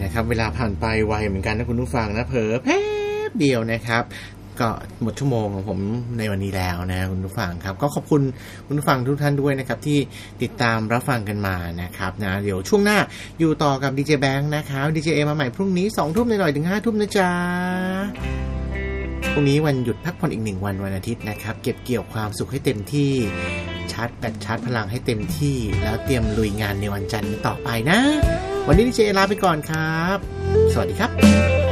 นะครับเวลาผ่านไปไวเหมือนกันนะคุณผู้ฟังนะเผลอแป๊บเดียวนะครับก็หมดชั่วโมงของผมในวันนี้แล้วนะคุณผู้ฟังครับก็ขอบคุณคุณผู้ฟังทุกท่านด้วยนะครับที่ติดตามรับฟังกันมานะครับนะเดี๋ยวช่วงหน้าอยู่ต่อกับดีเจแบงค์นะครับดีเจเอมาใหม่พรุ่งนี้ 20:00 นหน่อยๆถึง 5:00 นนะจ๊ะพรุ่งนี้วันหยุดพักผ่อนอีก1วันวันอาทิตย์นะครับเก็บเกี่ยวความสุขให้เต็มที่ชาร์จแบตชาร์จพลังให้เต็มที่แล้วเตรียมลุยงานในวันจันทร์ต่อไปนะวันนี้ดีเจลาไปก่อนครับสวัสดีครับ